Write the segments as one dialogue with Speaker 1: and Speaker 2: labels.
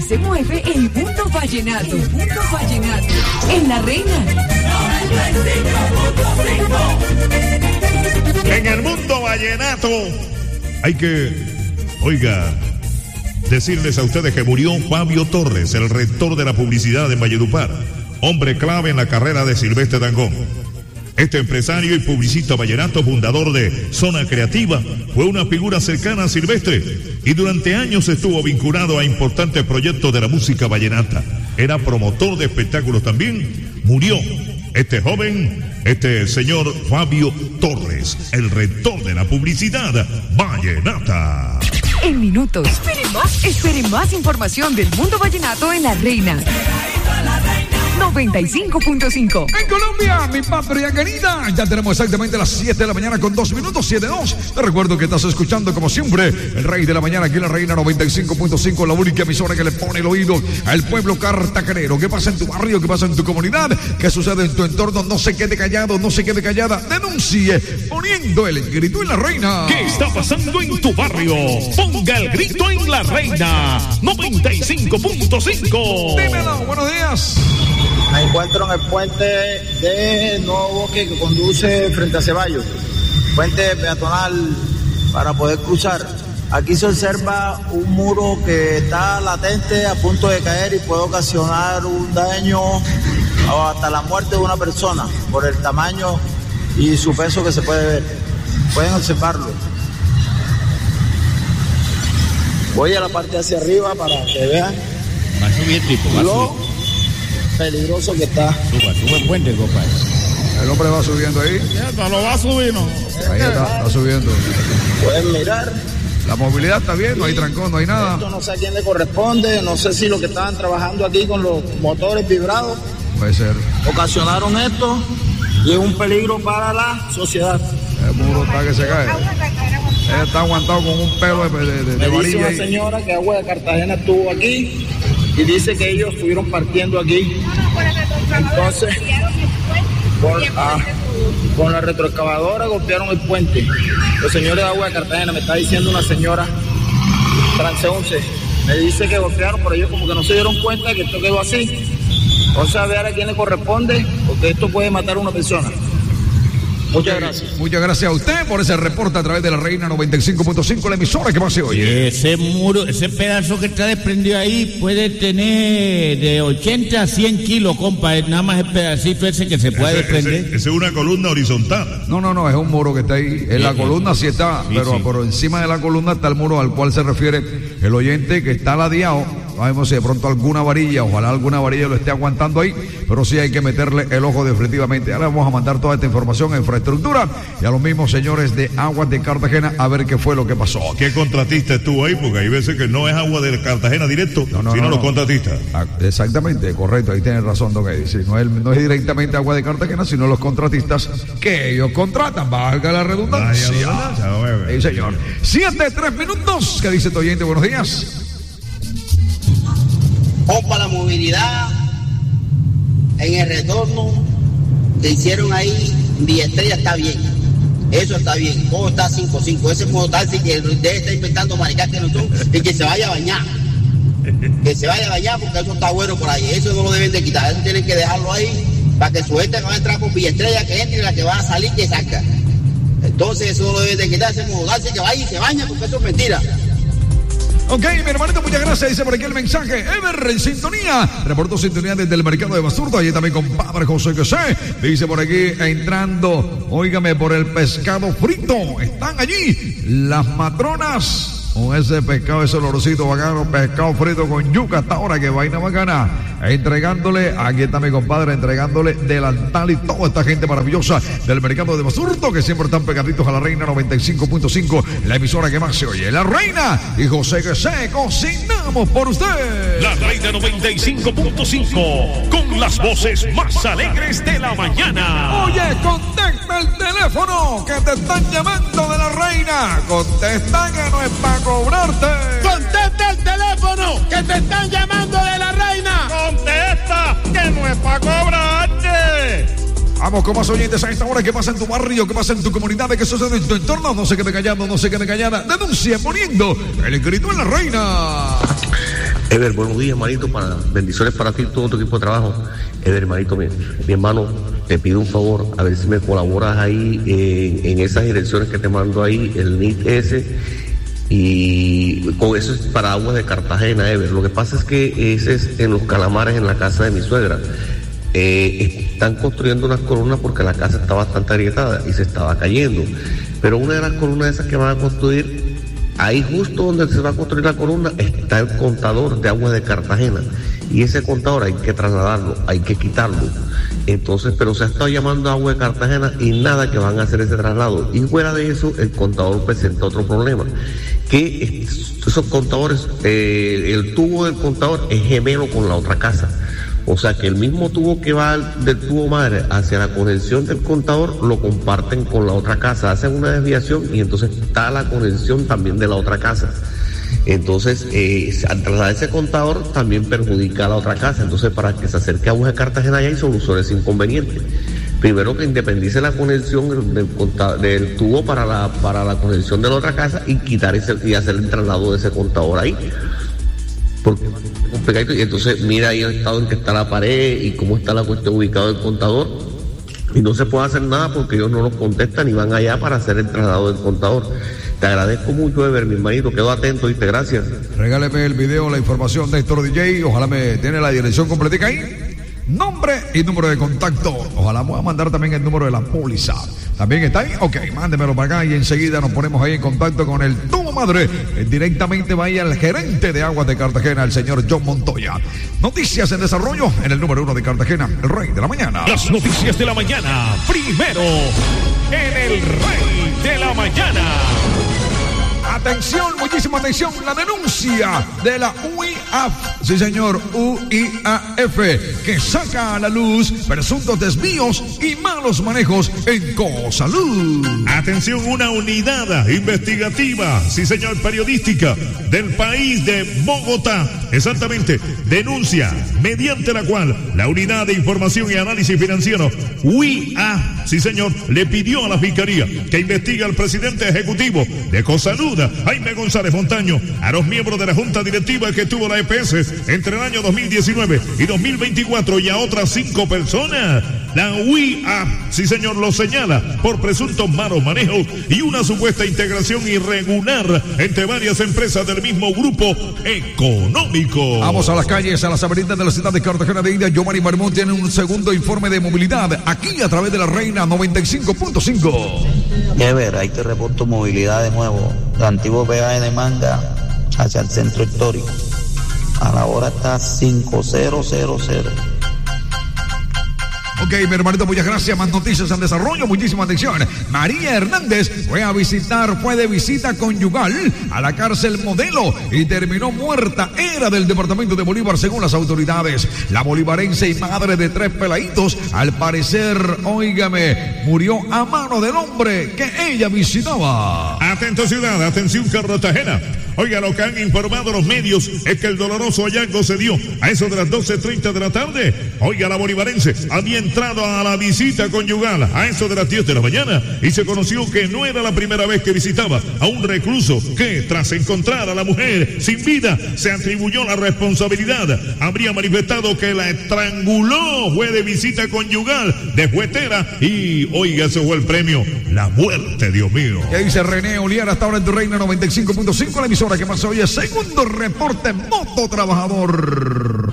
Speaker 1: se mueve el mundo vallenato. En La Reina.
Speaker 2: En el mundo vallenato hay que, decirles a ustedes que murió Fabio Torres, el rector de la publicidad en Valledupar, hombre clave en la carrera de Silvestre Dangond. Este empresario y publicista vallenato, fundador de Zona Creativa, fue una figura cercana a Silvestre y durante años estuvo vinculado a importantes proyectos de la música vallenata. Era promotor de espectáculos también. Murió este joven, este señor Fabio Torres, el rector de la publicidad vallenata.
Speaker 1: En minutos, espere más información del mundo vallenato en La Reina. 95.5.
Speaker 3: En Colombia, mi patria querida, ya tenemos exactamente las 7 de la mañana con 2 minutos, 7:02. Te recuerdo que estás escuchando, como siempre, el Rey de la Mañana aquí en La Reina 95.5, la única emisora que le pone el oído al pueblo cartagenero. ¿Qué pasa en tu barrio? ¿Qué pasa en tu comunidad? ¿Qué sucede en tu entorno? No se quede callado, no se quede callada. Denuncie poniendo el grito en La Reina.
Speaker 2: ¿Qué está pasando en tu barrio? Ponga el grito en La Reina 95.5.
Speaker 3: Dímelo, buenos días.
Speaker 4: Me encuentro en el puente de Nuevo Bosque que conduce frente a Ceballos, puente peatonal para poder cruzar. Aquí se observa un muro que está latente, a punto de caer y puede ocasionar un daño o hasta la muerte de una persona por el tamaño y su peso que se puede ver. Pueden observarlo. Voy a la parte hacia arriba para que vean.
Speaker 5: Va a subir, tipo, va a subir.
Speaker 4: Peligroso que está.
Speaker 5: Sube el puente, compadre.
Speaker 3: El hombre va subiendo ahí.
Speaker 5: Ya, lo va a subir, ¿no?
Speaker 3: Ahí está subiendo.
Speaker 4: Pueden mirar.
Speaker 3: La movilidad está bien, no hay trancón, no hay nada.
Speaker 4: Esto no sé a quién le corresponde, no sé si los que estaban trabajando aquí con los motores vibrados
Speaker 3: puede ser.
Speaker 4: Ocasionaron esto y es un peligro para la sociedad.
Speaker 3: El muro está que se cae. Él está aguantado con un pelo de varilla.
Speaker 4: Dice una señora que Agua de Cartagena estuvo aquí y dice que ellos estuvieron partiendo aquí. Entonces, con la retroexcavadora golpearon el puente. Los señores de Agua de Cartagena, me está diciendo una señora, transeúnce, me dice que golpearon, pero ellos como que no se dieron cuenta que esto quedó así. Entonces, a ver a quién le corresponde, porque esto puede matar a una persona. Muchas gracias.
Speaker 3: Muchas gracias a usted por ese reporte a través de La Reina 95.5, la emisora que más se oye.
Speaker 5: Ese muro, ese pedazo que está desprendido ahí puede tener de 80 a 100 kilos, compa. Nada más el pedacito ese que se puede desprender.
Speaker 2: Ese es una columna horizontal.
Speaker 3: No, es un muro que está ahí. En la columna sí está, pero por encima de la columna está el muro al cual se refiere el oyente que está ladeado. Sabemos si de pronto alguna varilla, ojalá alguna varilla lo esté aguantando ahí, pero sí hay que meterle el ojo definitivamente. Ahora vamos a mandar toda esta información a infraestructura y a los mismos señores de Aguas de Cartagena a ver qué fue lo que pasó.
Speaker 2: ¿Qué contratista estuvo ahí? Porque hay veces que no es Agua de Cartagena directo, sino los contratistas.
Speaker 3: Exactamente, correcto, ahí tiene razón don Eddie. Sí, no es directamente Agua de Cartagena, sino los contratistas que ellos contratan, valga la redundancia. Sí, señor. 7:03 minutos. ¿Qué dice tu oyente? Buenos días.
Speaker 6: Para la movilidad en el retorno que hicieron ahí Villa Estrella está bien, eso está bien, todo está 5-5, ese mototaxi que debe estar inventando maricas que no son y que se vaya a bañar, porque eso está bueno por ahí, eso no lo deben de quitar, eso tienen que dejarlo ahí para que su gente que va a entrar por Villa Estrella que entre y la que va a salir que saca. Entonces eso no lo deben de quitar, ese mototaxi que vaya y se baña porque eso es mentira.
Speaker 3: Ok, mi hermanito, muchas gracias. Dice por aquí el mensaje. Ever en sintonía. Reportó sintonía desde el mercado de Basurto. Allí también compadre José José. Dice por aquí entrando, óigame, por el pescado frito. Están allí las matronas con ese pescado, ese olorcito bacano, pescado frito con yuca. Hasta ahora, que vaina bacana. Entregándole, aquí está mi compadre, entregándole delantal y toda esta gente maravillosa del mercado de Basurto, que siempre están pegaditos a La Reina 95.5, la emisora que más se oye. La Reina y José José, cocinamos por usted.
Speaker 2: La Reina 95.5, con las voces más alegres de la mañana.
Speaker 3: Oye, contesta el teléfono, que te están llamando de La Reina. Contesta, que no es para cobrarte.
Speaker 7: Contesta el teléfono, que te están llamando de La Reina.
Speaker 2: Contesta, que no es para cobrarte.
Speaker 3: Vamos con más oyentes a esta hora. ¿Qué pasa en tu barrio? ¿Qué pasa en tu comunidad? ¿Qué sucede en tu entorno? No se quede callado, no se quede callada. Denuncia poniendo el grito en La Reina.
Speaker 8: Ever, buenos días, hermanito, bendiciones para ti y todo tu equipo de trabajo. Ever, hermanito, mi hermano, te pido un favor, a ver si me colaboras ahí en esas direcciones que te mando ahí, el NIT ese, y con eso es para Aguas de Cartagena, Ever. Lo que pasa es que ese es en Los Calamares, en la casa de mi suegra. Están construyendo unas columnas porque la casa está bastante agrietada y se estaba cayendo, pero una de las columnas esas que van a construir, ahí justo donde se va a construir la columna está el contador de Aguas de Cartagena, y ese contador hay que trasladarlo, hay que quitarlo. Entonces, pero se ha estado llamando a Aguas de Cartagena y nada que van a hacer ese traslado. Y fuera de eso, el contador presenta otro problema, que esos contadores, el tubo del contador es gemelo con la otra casa. O sea que el mismo tubo que va del tubo madre hacia la conexión del contador lo comparten con la otra casa, hacen una desviación y entonces está la conexión también de la otra casa. Entonces, al trasladar ese contador también perjudica a la otra casa. Entonces, para que se acerque a Aguas de Cartagena ya hay soluciones inconvenientes. Primero, que independice la conexión del tubo para la conexión de la otra casa y quitar y hacer el traslado de ese contador ahí. Porque es complicado, y entonces mira ahí el estado en que está la pared y cómo está la cuestión ubicada del contador, y no se puede hacer nada porque ellos no nos contestan y van allá para hacer el traslado del contador. Te agradezco mucho, Ever, mi hermanito, quedo atento, ¿viste? Gracias.
Speaker 3: Regáleme el video, la información de Héctor DJ, ojalá me tiene la dirección completica ahí, nombre y número de contacto, ojalá me voy a mandar también el número de la póliza. ¿También está ahí? Ok, mándemelo para acá y enseguida nos ponemos ahí en contacto con el tubo madre. Directamente vaya al gerente de Aguas de Cartagena, el señor John Montoya. Noticias en desarrollo en el número 1 de Cartagena, el Rey de la Mañana.
Speaker 2: Las noticias de la mañana, primero en el Rey de la Mañana.
Speaker 3: Atención, muchísima atención, la denuncia de la UIAF, sí señor, UIAF, que saca a la luz presuntos desvíos y malos manejos en Cosalud.
Speaker 2: Atención, una unidad investigativa, sí señor, periodística del país de Bogotá, exactamente, denuncia mediante la cual la Unidad de Información y Análisis Financiero, UIAF, sí señor, le pidió a la Fiscalía que investigue al presidente ejecutivo de Cosalud, Jaime González Montaño, a los miembros de la Junta Directiva que tuvo la EPS entre el año 2019 y 2024 y a otras 5 personas. La UIAF, sí señor, lo señala por presuntos malos manejos y una supuesta integración irregular entre varias empresas del mismo grupo económico.
Speaker 3: Vamos a las calles, a las avenidas de la ciudad de Cartagena de India. Giovanni Marmón tiene un segundo informe de movilidad aquí a través de la Reina 95.5.
Speaker 9: Ever, ahí te reporto movilidad de nuevo. El antiguo peaje de Manga hacia el centro histórico. A la hora está 5000.
Speaker 3: Ok, mi hermanito, muchas gracias. Más noticias en desarrollo, muchísima atención. María Hernández fue de visita conyugal a la cárcel Modelo y terminó muerta. Era del departamento de Bolívar, según las autoridades. La bolivarense y madre de 3 peladitos, al parecer, óigame, murió a mano del hombre que ella visitaba.
Speaker 2: Atento ciudad, atención Cartagena. Oiga, lo que han informado los medios es que el doloroso hallazgo se dio a eso de las 12:30 de la tarde. Oiga, la bolivarense había entrado a la visita conyugal a eso de las 10 de la mañana y se conoció que no era la primera vez que visitaba a un recluso que, tras encontrar a la mujer sin vida, se atribuyó la responsabilidad. Habría manifestado que la estranguló, fue de visita conyugal, de juetera y, oiga, ese fue el premio, la muerte, Dios mío.
Speaker 3: ¿Qué dice René Oliar hasta ahora en tu Reina 95.5, la emisora que más se oye? Segundo reporte, Moto Trabajador.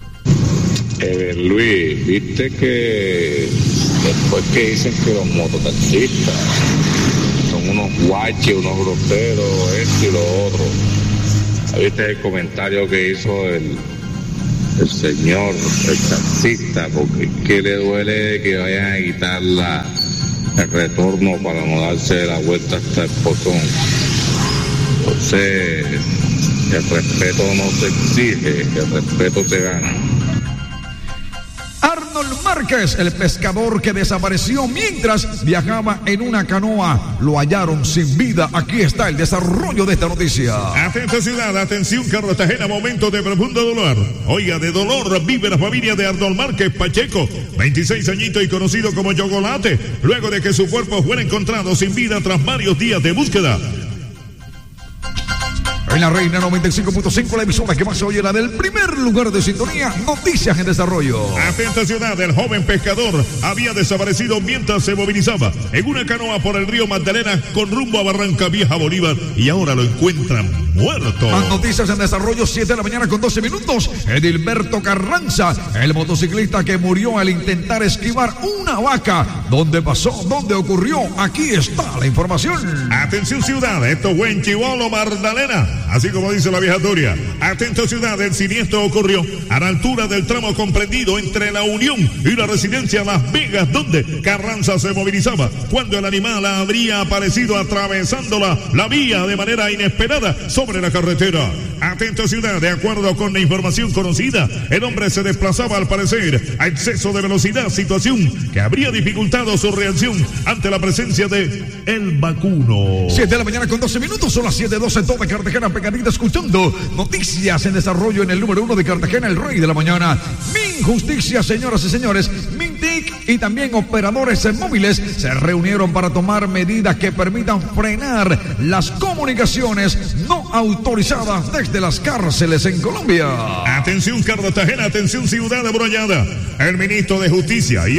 Speaker 10: Luis, viste que después que dicen que los mototaxistas son unos guaches, unos groseros, esto y lo otro. ¿Viste el comentario que hizo el señor, el taxista? Porque ¿qué le duele que vayan a quitar el retorno para no darse la vuelta hasta el Potón? Entonces, el respeto no se exige, el respeto se gana.
Speaker 3: Arnold Márquez, el pescador que desapareció mientras viajaba en una canoa, lo hallaron sin vida. Aquí está el desarrollo de esta noticia.
Speaker 2: Atenta ciudad, atención Cartagena, momento de profundo dolor. Oiga, de dolor vive la familia de Arnold Márquez Pacheco, 26 añitos y conocido como Chocolate, luego de que su cuerpo fuera encontrado sin vida tras varios días de búsqueda.
Speaker 3: En la Reina 95.5, la emisora que más se oye, la del primer lugar de sintonía, Noticias en Desarrollo.
Speaker 2: Atenta ciudad, el joven pescador había desaparecido mientras se movilizaba en una canoa por el río Magdalena con rumbo a Barranca Vieja, Bolívar, y ahora lo encuentran muerto.
Speaker 3: Más noticias en desarrollo, 7 de la mañana con 12 minutos. Edilberto Carranza, el motociclista que murió al intentar esquivar una vaca. ¿Dónde pasó? ¿Dónde ocurrió? Aquí está la información.
Speaker 2: Atención ciudad, esto fue en Chivolo, Magdalena, así como dice la vieja Turia. Atento ciudad, el siniestro ocurrió a la altura del tramo comprendido entre La Unión y la residencia Las Vegas, donde Carranza se movilizaba cuando el animal habría aparecido atravesando la vía de manera inesperada sobre la carretera. Atento ciudad, de acuerdo con la información conocida, el hombre se desplazaba al parecer a exceso de velocidad, situación que habría dificultado su reacción ante la presencia de el vacuno.
Speaker 3: 7 de la mañana con 12 minutos, son las 7:12 en toda Cartagena, pegadita escuchando Noticias en Desarrollo en el número 1 de Cartagena, el rey de la mañana. Minjusticia, señoras y señores, Mintic y también operadores móviles se reunieron para tomar medidas que permitan frenar las comunicaciones no autorizadas desde las cárceles en Colombia.
Speaker 2: Atención Cartagena, atención ciudad abrollada. El ministro de Justicia y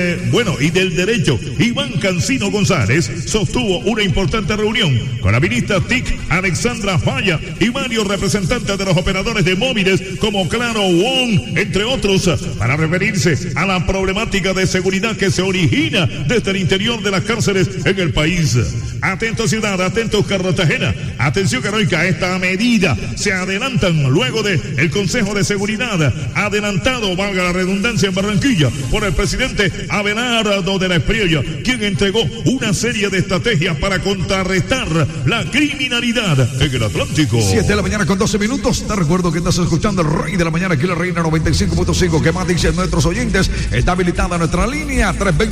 Speaker 2: del Derecho, Iván Cancino González, sostuvo una importante reunión con la ministra TIC, Alexandra Falla, y varios representantes de los operadores de móviles como Claro, WOM, entre otros, para referirse a la problemática de seguridad que se origina desde el interior de las cárceles en el país. Atento ciudad, atento Cartagena, atención heroica, esta medida se adelantan luego de el Consejo de Seguridad adelantado, valga la redundancia, en Barranquilla por el presidente Abelardo de la Espriella, quien entregó una serie de estrategias para contrarrestar la criminalidad en el Atlántico.
Speaker 3: 7 de la mañana con 12 minutos. Te recuerdo que estás escuchando el rey de la mañana, aquí la Reina 95.5. ¿Qué más dicen nuestros oyentes? Está habilitada nuestra línea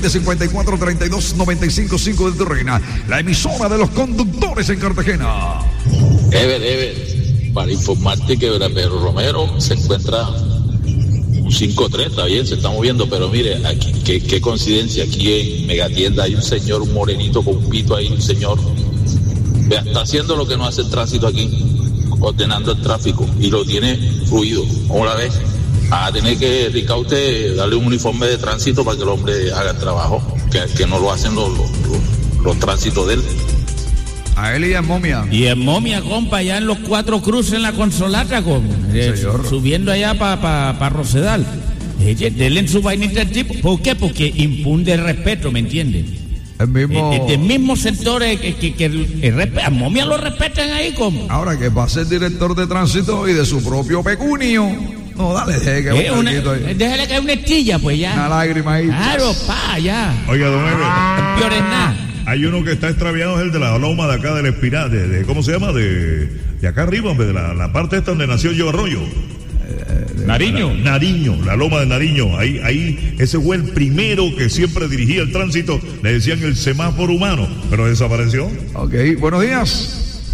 Speaker 3: 320-54-32-95.5 de tu Reina, la emisora de los conductores en Cartagena.
Speaker 10: Ever, para informarte que Pedro Romero se encuentra un 5-3, está bien, se está moviendo, pero mire, aquí, qué coincidencia, aquí en Megatienda hay un señor, un morenito con un pito ahí, un señor, vea, está haciendo lo que no hace el tránsito aquí, ordenando el tráfico, y lo tiene fluido, ¿cómo la ves? A tener que, Rica, usted darle un uniforme de tránsito para que el hombre haga el trabajo, que no lo hacen los tránsitos de él.
Speaker 3: A él y a Momia.
Speaker 5: Y en Momia, compa, allá en los 4 Cruces en la Consolata, subiendo allá para Rosedal. Denle en su vainita al tipo. ¿Por qué? Porque impunde el respeto, ¿me entiendes?
Speaker 3: El
Speaker 5: mismo sector que a Momia lo respetan ahí, como.
Speaker 3: Ahora que va a ser director de tránsito y de su propio pecunio. No, dale,
Speaker 5: déjale caer una estilla, pues ya.
Speaker 3: Una lágrima ahí.
Speaker 5: Claro, ya.
Speaker 2: Oiga, don Ever.
Speaker 5: No peores nada.
Speaker 2: Hay uno que está extraviado, es el de la loma de acá del Espiral, ¿cómo se llama? De acá arriba, de la parte esta donde nació Yo Arroyo.
Speaker 5: Nariño,
Speaker 2: la loma de Nariño. Ahí, ese fue el primero que siempre dirigía el tránsito. Le decían el semáforo humano, pero desapareció.
Speaker 3: Ok, buenos días.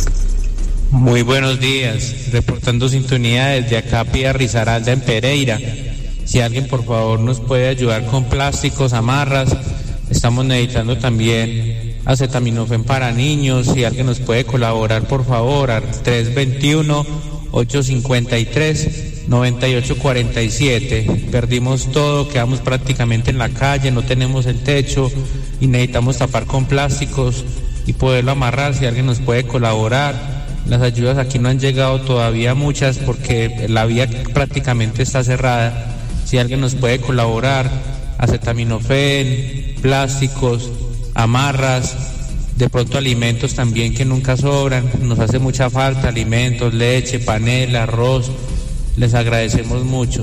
Speaker 11: Muy buenos días. Reportando sintonía desde acá, Pía Risaralda en Pereira. Si alguien por favor nos puede ayudar con plásticos, amarras. Estamos necesitando también acetaminofén para niños. Si alguien nos puede colaborar, por favor, al 321-853-9847. Perdimos todo, quedamos prácticamente en la calle, no tenemos el techo y necesitamos tapar con plásticos y poderlo amarrar. Si alguien nos puede colaborar. Las ayudas aquí no han llegado todavía muchas porque la vía prácticamente está cerrada. Si alguien nos puede colaborar, acetaminofén, plásticos, amarras, de pronto alimentos también que nunca sobran, nos hace mucha falta, alimentos, leche, panela, arroz, les agradecemos mucho.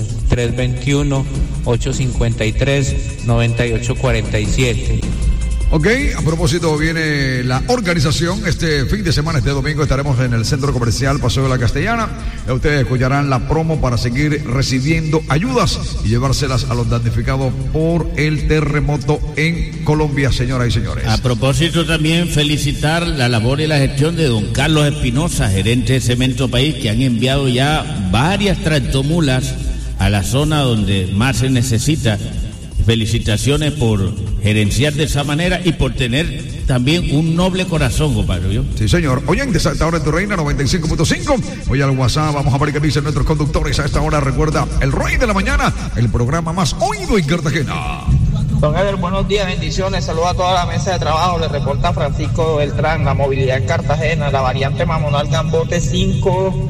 Speaker 11: 321-853-9847.
Speaker 3: Ok, a propósito viene la organización, este fin de semana, este domingo estaremos en el Centro Comercial Paseo de la Castellana. Ustedes escucharán la promo para seguir recibiendo ayudas y llevárselas a los damnificados por el terremoto en Colombia, señoras y señores.
Speaker 5: A propósito también felicitar la labor y la gestión de don Carlos Espinosa, gerente de Cemento País, que han enviado ya varias tractomulas a la zona donde más se necesita. Felicitaciones por gerenciar de esa manera y por tener también un noble corazón, compadre. ¿Yo?
Speaker 3: Sí, señor. Oyentes, a esta hora en tu reina 95.5. Oye, al WhatsApp, vamos a ver qué dicen nuestros conductores. A esta hora, recuerda, el Rey de la Mañana, el programa más oído en Cartagena.
Speaker 12: Don Eder, buenos días, bendiciones, saludos a toda la mesa de trabajo, le reporta Francisco Beltrán, la movilidad en Cartagena, la variante Mamonal Gambote 5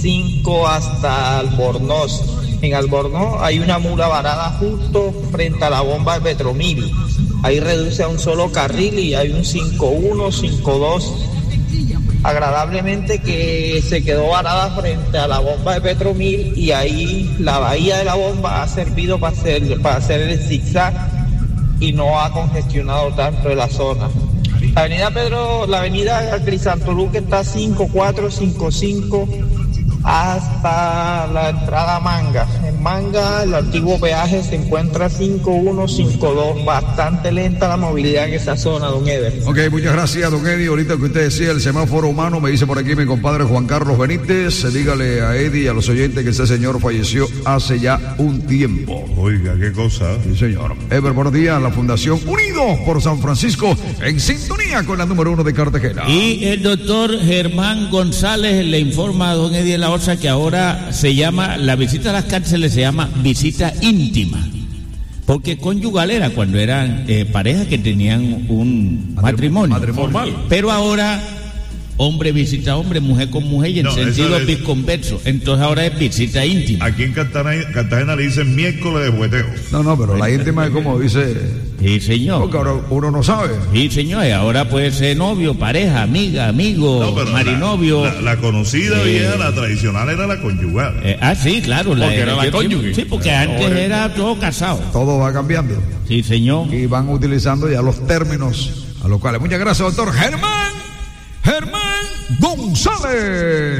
Speaker 12: hasta Albornoz. En Albornoz hay una mula varada justo frente a la bomba de Petromil, ahí reduce a un solo carril y hay un 5-1, 5-2, agradablemente que se quedó varada frente a la bomba de Petromil y ahí la bahía de la bomba ha servido para hacer el zigzag y no ha congestionado tanto de la zona. La avenida Crisantolú que está 5455 hasta la entrada a Manga. En Manga el antiguo peaje se encuentra 5152, bastante lenta la movilidad en esa zona, don Eder.
Speaker 3: Ok, muchas gracias, don Eddie. Ahorita que usted decía el semáforo humano, me dice por aquí mi compadre Juan Carlos Benítez, dígale a Eddie y a los oyentes que ese señor falleció hace ya un tiempo.
Speaker 2: Oiga, qué cosa.
Speaker 3: Sí, señor. Ever, buenos días, la Fundación Unidos por San Francisco, en sintonía con la número 1 de Cartagena.
Speaker 5: Y el doctor Germán González le informa a don Eddie de la Osa que ahora se llama, la visita a las cárceles se llama visita íntima, porque conyugal era cuando eran parejas que tenían un matrimonio
Speaker 2: formal,
Speaker 5: pero ahora hombre visita a hombre, mujer con mujer y en sentido bisconverso, entonces ahora es visita íntima.
Speaker 2: Aquí en Cartagena le dicen miércoles de jugueteo.
Speaker 3: No, pero la íntima es como dice.
Speaker 5: Sí, señor.
Speaker 3: Porque ahora uno no sabe.
Speaker 5: Sí, señor, y ahora puede ser novio, pareja, amiga, amigo, marinovio.
Speaker 2: La conocida vieja, la tradicional era la conyugal.
Speaker 5: Sí, claro.
Speaker 2: Porque era la cónyuge.
Speaker 5: Sí, porque antes era todo casado.
Speaker 3: Todo va cambiando.
Speaker 5: Sí, señor.
Speaker 3: Y van utilizando ya los términos a los cuales. Muchas gracias, doctor Germán González.